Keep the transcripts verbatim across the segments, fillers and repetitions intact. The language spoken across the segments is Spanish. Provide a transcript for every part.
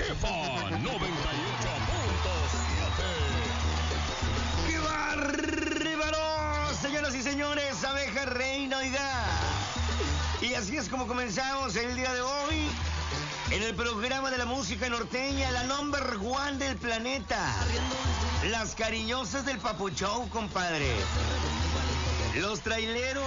Jefa noventa y ocho punto siete. ¡Qué bárbaro! Señoras y señores, abeja reina, oiga. Y así es como comenzamos el día de hoy en el programa de la música norteña, la number one del planeta. Las cariñosas del Papu Show, compadre. Los traileros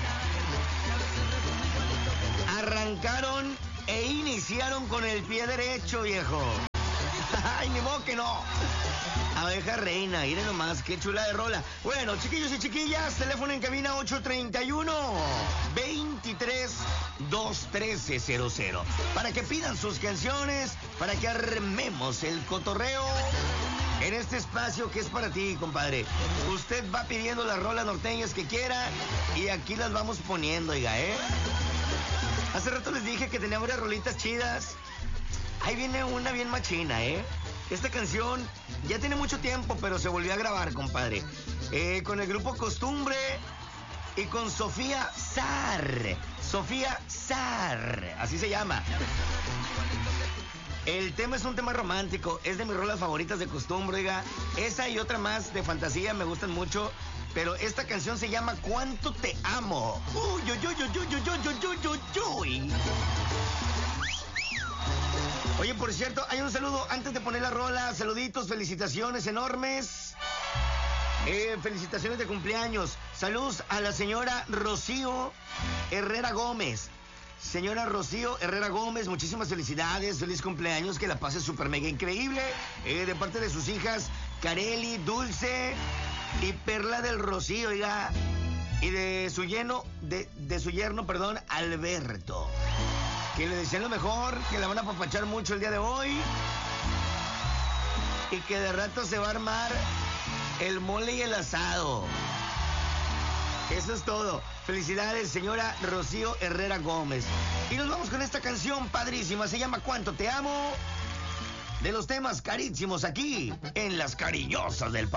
arrancaron e iniciaron con el pie derecho, viejo. Ay, ni modo que no. Abeja reina, miren nomás, qué chula de rola. Bueno, chiquillos y chiquillas, teléfono en cabina ocho treinta y uno, veintitrés, doscientos trece cero cero. Para que pidan sus canciones, para que armemos el cotorreo en este espacio que es para ti, compadre. Usted va pidiendo las rolas norteñas que quiera y aquí las vamos poniendo, oiga, ¿eh? Hace rato les dije que tenía varias rolitas chidas. Ahí viene una bien machina, ¿eh? Esta canción ya tiene mucho tiempo, pero se volvió a grabar, compadre. Eh, con el grupo Costumbre y con Sofía Sarr. Sofía Sarr, así se llama. El tema es un tema romántico, es de mis rolas favoritas de Costumbre, oiga. Esa y otra más de fantasía me gustan mucho, pero esta canción se llama ¿Cuánto te amo? Uy, uy, uy, uy, uy, uy, uy, uy, uy, uy. Oye, por cierto, hay un saludo antes de poner la rola. Saluditos, felicitaciones enormes. Eh, felicitaciones de cumpleaños. Saludos a la señora Rocío Herrera Gómez. Señora Rocío Herrera Gómez, muchísimas felicidades. Feliz cumpleaños, que la pase súper mega increíble. Eh, de parte de sus hijas Careli, Dulce y Perla del Rocío, oiga. Y de su yerno, de, de su yerno, perdón, Alberto. Que le deseen lo mejor, que la van a apapachar mucho el día de hoy. Y que de rato se va a armar el mole y el asado. Eso es todo. Felicidades, señora Rocío Herrera Gómez. Y nos vamos con esta canción padrísima. Se llama ¿Cuánto te amo? De los temas carísimos aquí en Las Cariñosas del Papu.